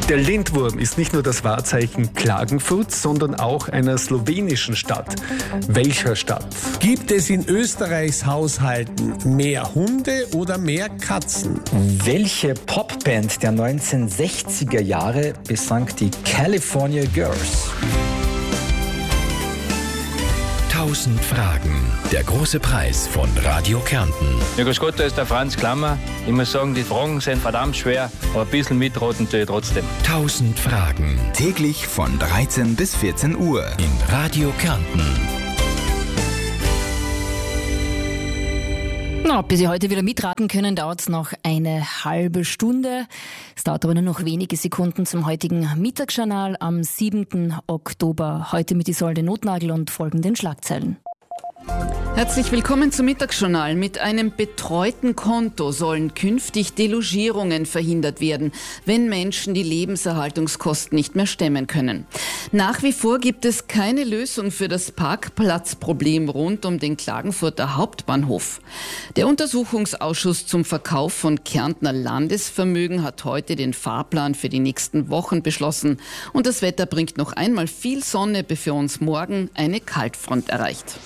Der Lindwurm ist nicht nur das Wahrzeichen Klagenfurts, sondern auch einer slowenischen Stadt. Welcher Stadt? Gibt es in Österreichs Haushalten mehr Hunde oder mehr Katzen? Welche Popband der 1960er Jahre besang die California Girls? 1000 Fragen. Der große Preis von Radio Kärnten. Ja, grüß Gott, da ist der Franz Klammer. Ich muss sagen, die Fragen sind verdammt schwer, aber ein bisschen mitraten tue ich trotzdem. 1000 Fragen. Täglich von 13 bis 14 Uhr. In Radio Kärnten. Na, bis Sie heute wieder mitraten können, dauert es noch eine halbe Stunde. Es dauert aber nur noch wenige Sekunden zum heutigen Mittagsjournal am 7. Oktober. Heute mit Isolde Notnagel und folgenden Schlagzeilen. Herzlich willkommen zum Mittagsjournal. Mit einem betreuten Konto sollen künftig Delogierungen verhindert werden, wenn Menschen die Lebenserhaltungskosten nicht mehr stemmen können. Nach wie vor gibt es keine Lösung für das Parkplatzproblem rund um den Klagenfurter Hauptbahnhof. Der Untersuchungsausschuss zum Verkauf von Kärntner Landesvermögen hat heute den Fahrplan für die nächsten Wochen beschlossen. Und das Wetter bringt noch einmal viel Sonne, bevor uns morgen eine Kaltfront erreicht.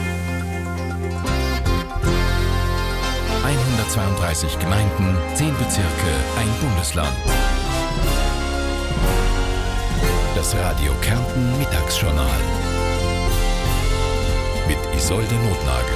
132 Gemeinden, 10 Bezirke, ein Bundesland. Das Radio Kärnten Mittagsjournal mit Isolde Notnagel.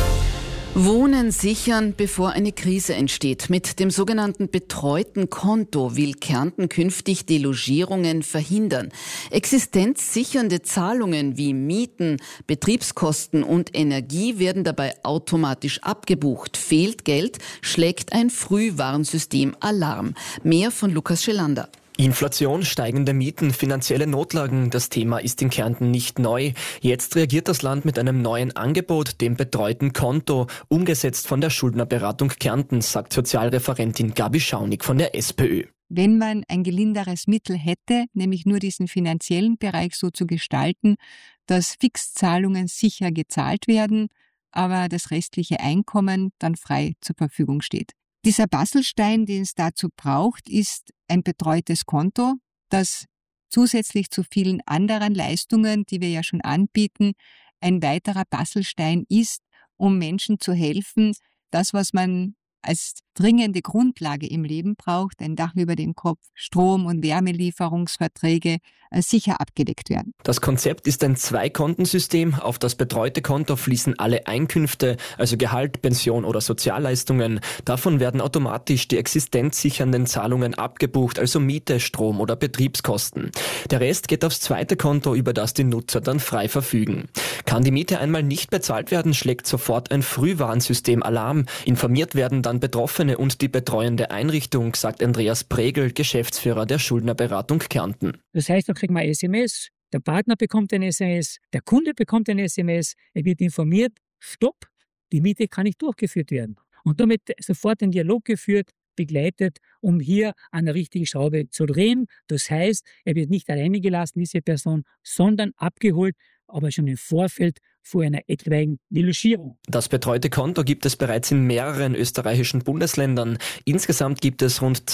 Wohnen sichern, bevor eine Krise entsteht. Mit dem sogenannten betreuten Konto will Kärnten künftig Delogierungen verhindern. Existenzsichernde Zahlungen wie Mieten, Betriebskosten und Energie werden dabei automatisch abgebucht. Fehlt Geld, schlägt ein Frühwarnsystem Alarm. Mehr von Lukas Schelander. Inflation, steigende Mieten, finanzielle Notlagen, das Thema ist in Kärnten nicht neu. Jetzt reagiert das Land mit einem neuen Angebot, dem betreuten Konto, umgesetzt von der Schuldnerberatung Kärnten, sagt Sozialreferentin Gabi Schaunig von der SPÖ. Wenn man ein gelinderes Mittel hätte, nämlich nur diesen finanziellen Bereich so zu gestalten, dass Fixzahlungen sicher gezahlt werden, aber das restliche Einkommen dann frei zur Verfügung steht. Dieser Bastelstein, den es dazu braucht, ist ein betreutes Konto, das zusätzlich zu vielen anderen Leistungen, die wir ja schon anbieten, ein weiterer Bastelstein ist, um Menschen zu helfen, das, was man als dringende Grundlage im Leben braucht, ein Dach über dem Kopf, Strom- und Wärmelieferungsverträge, sicher abgedeckt werden. Das Konzept ist ein Zweikontensystem. Auf das betreute Konto fließen alle Einkünfte, also Gehalt, Pension oder Sozialleistungen. Davon werden automatisch die existenzsichernden Zahlungen abgebucht, also Miete, Strom oder Betriebskosten. Der Rest geht aufs zweite Konto, über das die Nutzer dann frei verfügen. Kann die Miete einmal nicht bezahlt werden, schlägt sofort ein Frühwarnsystem Alarm. Informiert werden dann Betroffene und die betreuende Einrichtung, sagt Andreas Pregel, Geschäftsführer der Schuldnerberatung Kärnten. Das heißt, da kriegt man ein SMS, der Partner bekommt ein SMS, der Kunde bekommt ein SMS, er wird informiert, stopp, die Miete kann nicht durchgeführt werden. Und damit sofort ein Dialog geführt, begleitet, um hier an der richtigen Schraube zu drehen. Das heißt, er wird nicht alleine gelassen, diese Person, sondern abgeholt, aber schon im Vorfeld vor einer etwaigen Delogierung. Das betreute Konto gibt es bereits in mehreren österreichischen Bundesländern. Insgesamt gibt es rund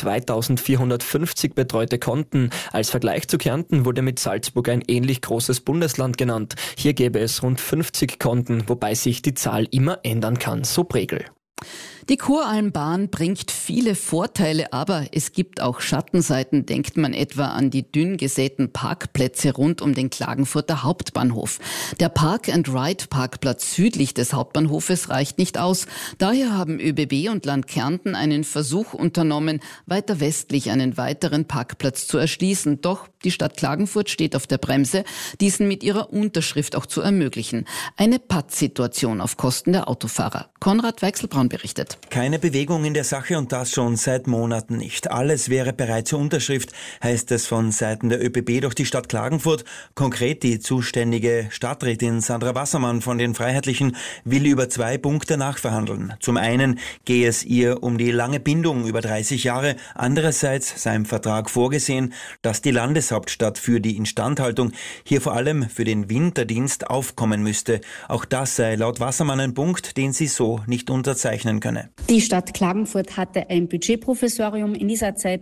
2450 betreute Konten. Als Vergleich zu Kärnten wurde mit Salzburg ein ähnlich großes Bundesland genannt. Hier gäbe es rund 50 Konten, wobei sich die Zahl immer ändern kann, so Pregel. Die Kuralmbahn bringt viele Vorteile, aber es gibt auch Schattenseiten. Denkt man etwa an die dünn gesäten Parkplätze rund um den Klagenfurter Hauptbahnhof. Der Park-and-Ride-Parkplatz südlich des Hauptbahnhofes reicht nicht aus. Daher haben ÖBB und Land Kärnten einen Versuch unternommen, weiter westlich einen weiteren Parkplatz zu erschließen. Doch die Stadt Klagenfurt steht auf der Bremse, diesen mit ihrer Unterschrift auch zu ermöglichen. Eine Pattsituation auf Kosten der Autofahrer. Konrad Weichselbraun berichtet. Keine Bewegung in der Sache und das schon seit Monaten nicht. Alles wäre bereit zur Unterschrift, heißt es von Seiten der ÖBB durch die Stadt Klagenfurt. Konkret die zuständige Stadträtin Sandra Wassermann von den Freiheitlichen will über 2 Punkte nachverhandeln. Zum einen gehe es ihr um die lange Bindung über 30 Jahre. Andererseits sei im Vertrag vorgesehen, dass die Landeshauptstadt für die Instandhaltung hier vor allem für den Winterdienst aufkommen müsste. Auch das sei laut Wassermann ein Punkt, den sie so nicht unterzeichnen könne. Die Stadt Klagenfurt hatte ein Budgetprovisorium in dieser Zeit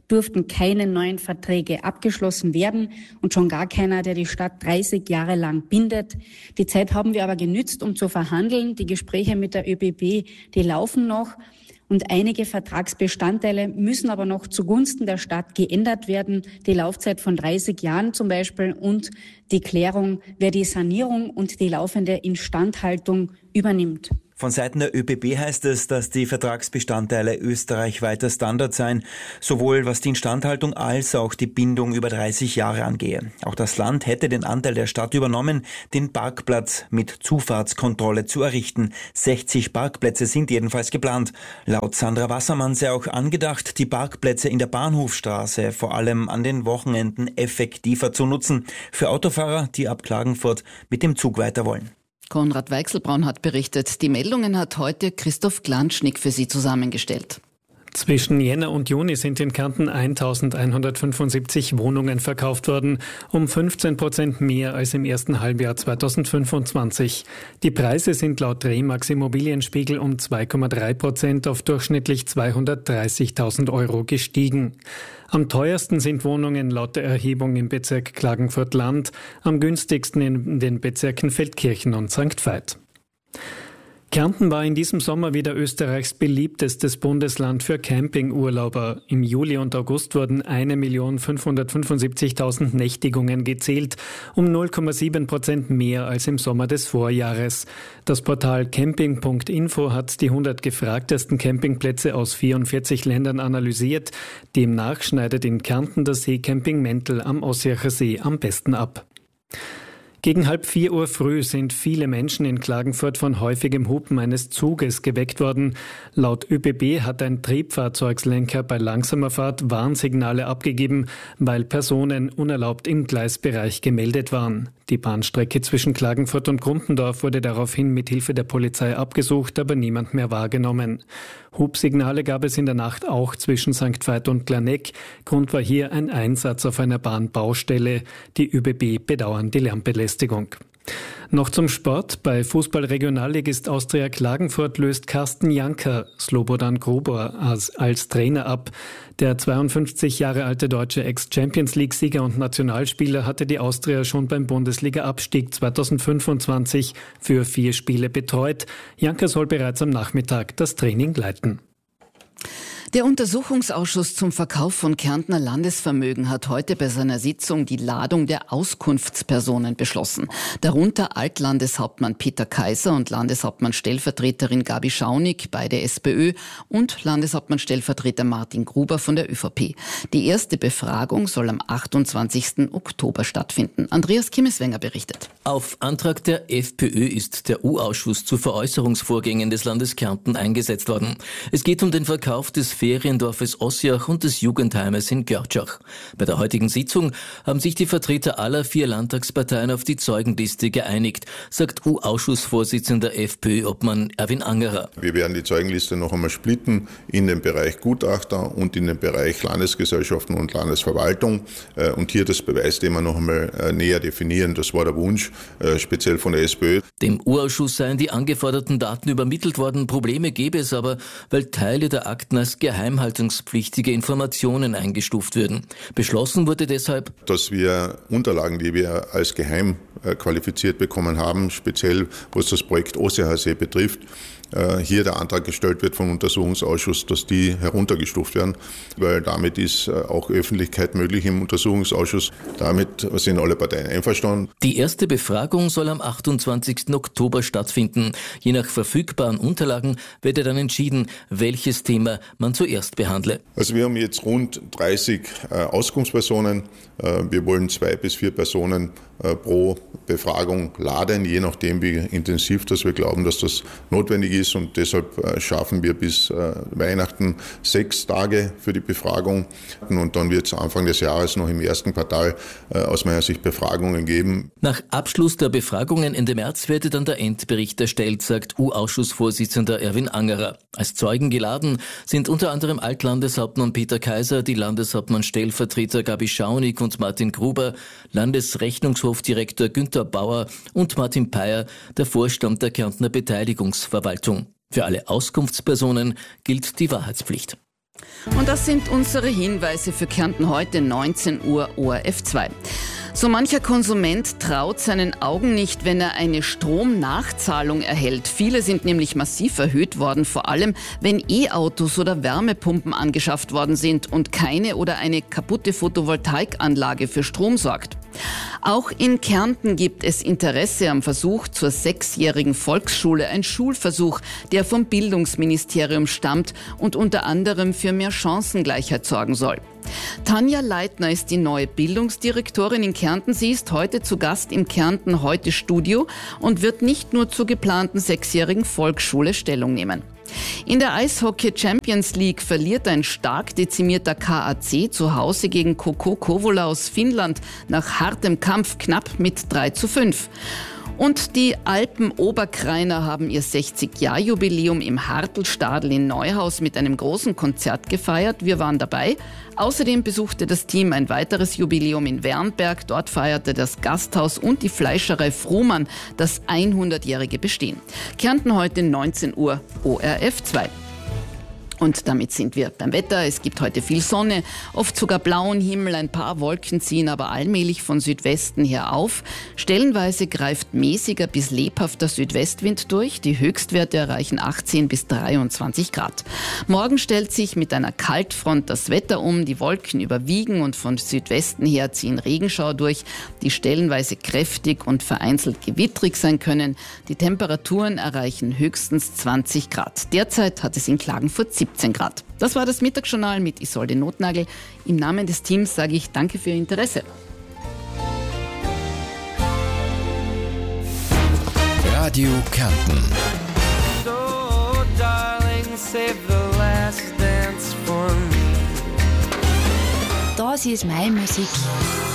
durften keine neuen Verträge abgeschlossen werden und schon gar keiner, der die Stadt 30 Jahre lang bindet. Die Zeit haben wir aber genützt, um zu verhandeln. Die Gespräche mit der ÖBB, die laufen noch. Und einige Vertragsbestandteile müssen aber noch zugunsten der Stadt geändert werden. Die Laufzeit von 30 Jahren zum Beispiel und die Klärung, wer die Sanierung und die laufende Instandhaltung übernimmt. Von Seiten der ÖBB heißt es, dass die Vertragsbestandteile österreichweiter Standard seien, sowohl was die Instandhaltung als auch die Bindung über 30 Jahre angehe. Auch das Land hätte den Anteil der Stadt übernommen, den Parkplatz mit Zufahrtskontrolle zu errichten. 60 Parkplätze sind jedenfalls geplant. Laut Sandra Wassermann sei auch angedacht, die Parkplätze in der Bahnhofstraße vor allem an den Wochenenden effektiver zu nutzen, für Autofahrer, die ab Klagenfurt mit dem Zug weiter wollen. Konrad Weichselbraun hat berichtet. Die Meldungen hat heute Christoph Glanschnick für Sie zusammengestellt. Zwischen Jänner und Juni sind in Kärnten 1175 Wohnungen verkauft worden, um 15% mehr als im ersten Halbjahr 2025. Die Preise sind laut Remax Immobilienspiegel um 2,3% auf durchschnittlich 230.000 Euro gestiegen. Am teuersten sind Wohnungen laut der Erhebung im Bezirk Klagenfurt-Land, am günstigsten in den Bezirken Feldkirchen und St. Veit. Kärnten war in diesem Sommer wieder Österreichs beliebtestes Bundesland für Campingurlauber. Im Juli und August wurden 1.575.000 Nächtigungen gezählt, um 0,7% mehr als im Sommer des Vorjahres. Das Portal camping.info hat die 100 gefragtesten Campingplätze aus 44 Ländern analysiert. Demnach schneidet in Kärnten das Seecamping Mentel am Ossiacher See am besten ab. Gegen 3:30 Uhr früh sind viele Menschen in Klagenfurt von häufigem Hupen eines Zuges geweckt worden. Laut ÖBB hat ein Triebfahrzeugslenker bei langsamer Fahrt Warnsignale abgegeben, weil Personen unerlaubt im Gleisbereich gemeldet waren. Die Bahnstrecke zwischen Klagenfurt und Grumpendorf wurde daraufhin mit Hilfe der Polizei abgesucht, aber niemand mehr wahrgenommen. Hubsignale gab es in der Nacht auch zwischen St. Veit und Glaneck. Grund war hier ein Einsatz auf einer Bahnbaustelle. Die ÖBB bedauern die Lärmbelästigung. Noch zum Sport. Bei Fußball-Regionalligist Austria Klagenfurt löst Carsten Janker Slobodan Grubor als Trainer ab. Der 52 Jahre alte deutsche Ex-Champions-League-Sieger und Nationalspieler hatte die Austria schon beim Bundesliga-Abstieg 2025 für 4 Spiele betreut. Janker soll bereits am Nachmittag das Training leiten. Der Untersuchungsausschuss zum Verkauf von Kärntner Landesvermögen hat heute bei seiner Sitzung die Ladung der Auskunftspersonen beschlossen. Darunter Altlandeshauptmann Peter Kaiser und Landeshauptmann-Stellvertreterin Gabi Schaunig, beide SPÖ, und Landeshauptmann-Stellvertreter Martin Gruber von der ÖVP. Die erste Befragung soll am 28. Oktober stattfinden. Andreas Kimmeswenger berichtet. Auf Antrag der FPÖ ist der U-Ausschuss zu Veräußerungsvorgängen des Landes Kärnten eingesetzt worden. Es geht um den Verkauf des Feriendorfes Ossiach und des Jugendheimes in Görtschach. Bei der heutigen Sitzung haben sich die Vertreter aller 4 Landtagsparteien auf die Zeugenliste geeinigt, sagt U-Ausschussvorsitzender FPÖ-Obmann Erwin Angerer. Wir werden die Zeugenliste noch einmal splitten in den Bereich Gutachter und in den Bereich Landesgesellschaften und Landesverwaltung und hier das Beweisthema noch einmal näher definieren. Das war der Wunsch, speziell von der SPÖ. Dem U-Ausschuss seien die angeforderten Daten übermittelt worden. Probleme gäbe es aber, weil Teile der Akten als geheimhaltungspflichtige Informationen eingestuft würden. Beschlossen wurde deshalb, dass wir Unterlagen, die wir als geheim qualifiziert bekommen haben, speziell was das Projekt Ossiacher See betrifft, hier der Antrag gestellt wird vom Untersuchungsausschuss, dass die heruntergestuft werden, weil damit ist auch Öffentlichkeit möglich im Untersuchungsausschuss. Damit sind alle Parteien einverstanden. Die erste Befragung soll am 28. Oktober stattfinden. Je nach verfügbaren Unterlagen werde dann entschieden, welches Thema man zuerst behandle. Also wir haben jetzt rund 30 Auskunftspersonen. Wir wollen 2 bis 4 Personen pro Befragung laden, je nachdem wie intensiv das wir glauben, dass das notwendig ist, und deshalb schaffen wir bis Weihnachten 6 Tage für die Befragung, und dann wird es Anfang des Jahres noch im ersten Quartal aus meiner Sicht Befragungen geben. Nach Abschluss der Befragungen Ende März werde dann der Endbericht erstellt, sagt U-Ausschussvorsitzender Erwin Angerer. Als Zeugen geladen sind unter anderem Altlandeshauptmann Peter Kaiser, die Landeshauptmann-Stellvertreter Gabi Schaunig und Martin Gruber, Landesrechnungshofdirektor Günther Bauer und Martin Peyer, der Vorstand der Kärntner Beteiligungsverwaltung. Für alle Auskunftspersonen gilt die Wahrheitspflicht. Und das sind unsere Hinweise für Kärnten heute, 19 Uhr, ORF 2. So mancher Konsument traut seinen Augen nicht, wenn er eine Stromnachzahlung erhält. Viele sind nämlich massiv erhöht worden, vor allem wenn E-Autos oder Wärmepumpen angeschafft worden sind und keine oder eine kaputte Photovoltaikanlage für Strom sorgt. Auch in Kärnten gibt es Interesse am Versuch zur 6-jährigen Volksschule, ein Schulversuch, der vom Bildungsministerium stammt und unter anderem für mehr Chancengleichheit sorgen soll. Tanja Leitner ist die neue Bildungsdirektorin in Kärnten. Sie ist heute zu Gast im Kärnten Heute Studio und wird nicht nur zur geplanten 6-jährigen Volksschule Stellung nehmen. In der Eishockey Champions League verliert ein stark dezimierter KAC zu Hause gegen KK Kouvola aus Finnland nach hartem Kampf knapp mit 3:5. Und die Alpen-Oberkrainer haben ihr 60-Jahr-Jubiläum im Hartelstadl in Neuhaus mit einem großen Konzert gefeiert. Wir waren dabei. Außerdem besuchte das Team ein weiteres Jubiläum in Wernberg. Dort feierte das Gasthaus und die Fleischerei Fruhmann das 100-jährige Bestehen. Kärnten heute 19 Uhr, ORF 2. Und damit sind wir beim Wetter. Es gibt heute viel Sonne, oft sogar blauen Himmel. Ein paar Wolken ziehen aber allmählich von Südwesten her auf. Stellenweise greift mäßiger bis lebhafter Südwestwind durch. Die Höchstwerte erreichen 18 bis 23 Grad. Morgen stellt sich mit einer Kaltfront das Wetter um. Die Wolken überwiegen und von Südwesten her ziehen Regenschauer durch, die stellenweise kräftig und vereinzelt gewittrig sein können. Die Temperaturen erreichen höchstens 20 Grad. Derzeit hat es in Klagenfurt 17 Grad. Das war das Mittagsjournal mit Isolde Notnagel. Im Namen des Teams sage ich danke für Ihr Interesse. Radio Kärnten. So, darling, save the last dance for me. Das ist meine Musik.